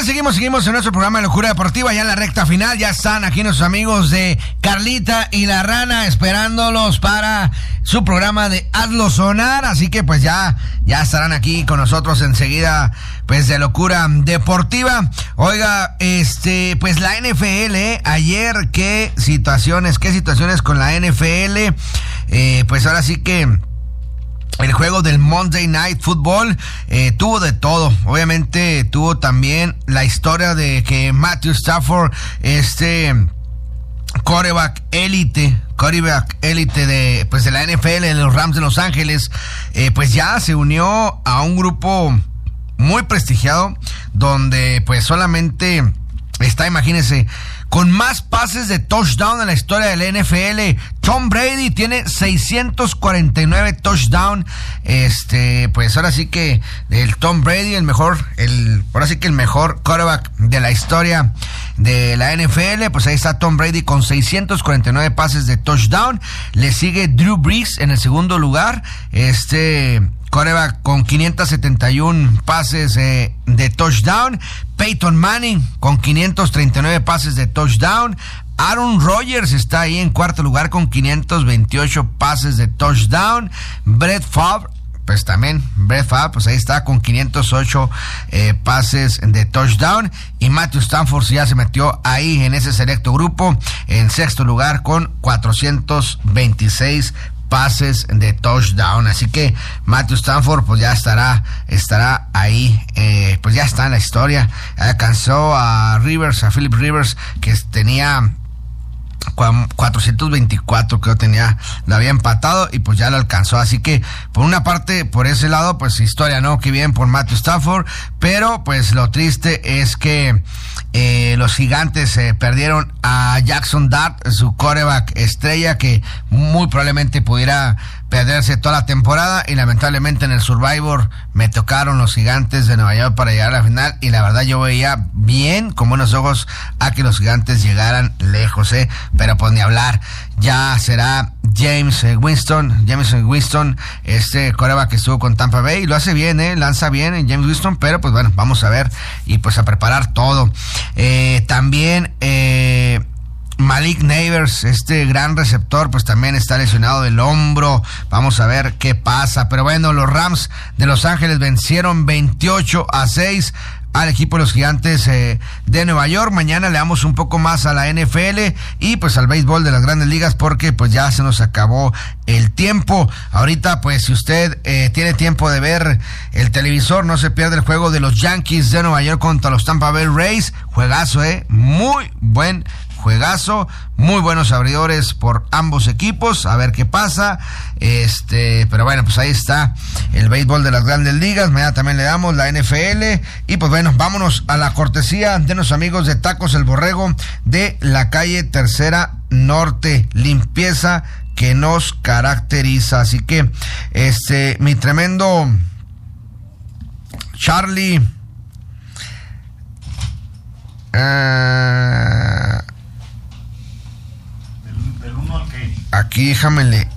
seguimos en nuestro programa de Locura Deportiva, ya en la recta final. Ya están aquí nuestros amigos de Carlita y la Rana esperándolos para su programa de Hazlo Sonar, así que pues ya estarán aquí con nosotros enseguida, pues de Locura Deportiva. Oiga, pues la NFL, ayer qué situaciones con la NFL, pues ahora sí que el juego del Monday Night Football tuvo de todo. Obviamente tuvo también la historia de que Matthew Stafford, quarterback élite de la NFL, de los Rams de Los Ángeles, pues ya se unió a un grupo muy prestigiado, donde pues solamente está, imagínense, con más pases de touchdown en la historia de la NFL. Tom Brady tiene 649 touchdowns. Pues ahora sí que el Tom Brady, el mejor quarterback de la historia de la NFL. Pues ahí está Tom Brady con 649 pases de touchdown. Le sigue Drew Brees en el segundo lugar. Quarterback con 571 pases de touchdown. Peyton Manning con 539 pases de touchdown. Aaron Rodgers está ahí en cuarto lugar con 528 pases de touchdown. Brett Favre, pues ahí está con 508 pases de touchdown. Y Matthew Stafford ya se metió ahí en ese selecto grupo en sexto lugar con 426 pases de touchdown. Así que Matthew Stafford pues ya estará ahí, pues ya está en la historia. Alcanzó a Philip Rivers, que tenía 424, creo lo había empatado y pues ya lo alcanzó. Así que por una parte, por ese lado, pues historia, ¿no? Qué bien por Matthew Stafford, pero pues lo triste es que los Gigantes perdieron a Jackson Dart, su quarterback estrella, que muy probablemente pudiera perderse toda la temporada, y lamentablemente en el Survivor me tocaron los Gigantes de Nueva York para llegar a la final, y la verdad yo veía bien, con buenos ojos, a que los Gigantes llegaran lejos, pero pues ni hablar. Ya será James Winston, quarterback que estuvo con Tampa Bay, lo hace bien, lanza bien James Winston, pero pues bueno, vamos a ver y pues a preparar todo. También Malik Neighbors, gran receptor, pues también está lesionado del hombro. Vamos a ver qué pasa. Pero bueno, los Rams de Los Ángeles vencieron 28-6 al equipo de los Gigantes de Nueva York. Mañana le damos un poco más a la NFL y pues al béisbol de las Grandes Ligas, porque pues ya se nos acabó el tiempo. Ahorita pues si usted tiene tiempo de ver el televisor, no se pierde el juego de los Yankees de Nueva York contra los Tampa Bay Rays. Juegazo, muy buen juegazo, muy buenos abridores por ambos equipos, a ver qué pasa. Pero bueno, pues ahí está el béisbol de las Grandes Ligas. Mañana también le damos la NFL. Y pues bueno, vámonos a la cortesía de los amigos de Tacos El Borrego de la calle Tercera Norte. Limpieza que nos caracteriza. Así que mi tremendo Charlie, aquí déjamele.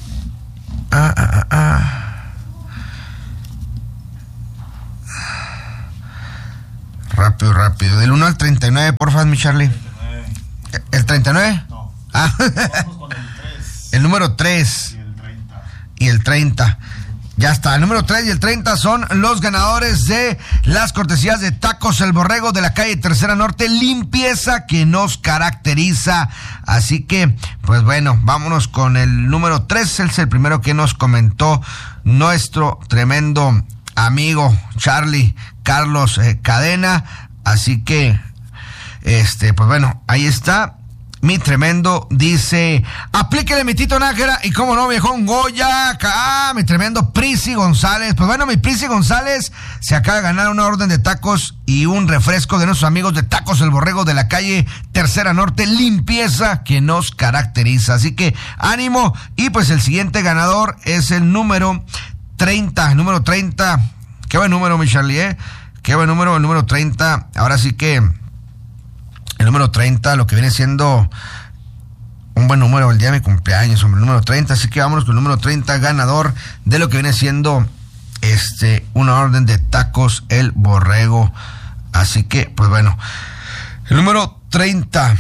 Rápido. Del 1 al 39, porfa, mi Charlie. 39. ¿El 39? No. Vamos con el 3. El número 3. Y el 30. Ya está, el número 3 y el 30 son los ganadores de las cortesías de Tacos El Borrego de la calle Tercera Norte. Limpieza que nos caracteriza. Así que, pues bueno, vámonos con el número 3. Es el primero que nos comentó nuestro tremendo amigo Charlie Carlos Cadena. Así que, pues bueno, ahí está. Mi tremendo dice: aplíquele mi Tito Nájera y cómo no, viejón Goya. Mi tremendo Prisi González. Pues bueno, mi Prisi González se acaba de ganar una orden de tacos y un refresco de nuestros amigos de Tacos El Borrego de la calle Tercera Norte. Limpieza que nos caracteriza. Así que ánimo. Y pues el siguiente ganador es el número 30. Número 30. Qué buen número, mi Charlie, Qué buen número, el número 30. Ahora sí que el número 30, lo que viene siendo un buen número el día de mi cumpleaños, hombre, el número 30. Así que vámonos con el número 30, ganador de lo que viene siendo una orden de Tacos El Borrego. Así que, pues bueno, el número 30.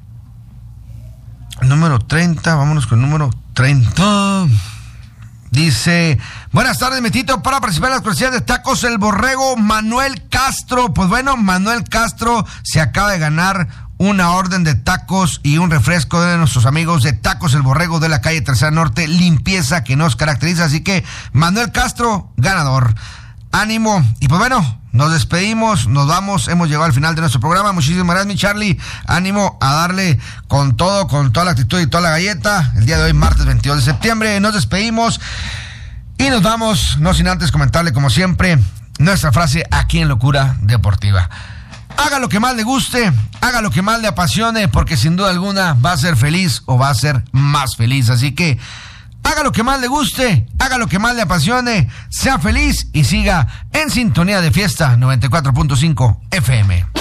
Vámonos con el número 30. Dice, buenas tardes, Metito, para participar en las cortesías de Tacos El Borrego, Manuel Castro. Pues bueno, Manuel Castro se acaba de ganar una orden de tacos y un refresco de nuestros amigos de Tacos El Borrego de la calle Tercera Norte, limpieza que nos caracteriza. Así que, Manuel Castro, ganador. Ánimo. Y pues bueno, nos despedimos, nos vamos, hemos llegado al final de nuestro programa. Muchísimas gracias, mi Charlie. Ánimo a darle con todo, con toda la actitud y toda la galleta. El día de hoy, martes 22 de septiembre, nos despedimos y nos vamos, no sin antes comentarle, como siempre, nuestra frase aquí en Locura Deportiva. Haga lo que más le guste, haga lo que más le apasione, porque sin duda alguna va a ser feliz o va a ser más feliz. Así que haga lo que más le guste, haga lo que más le apasione, sea feliz y siga en sintonía de Fiesta 94.5 FM.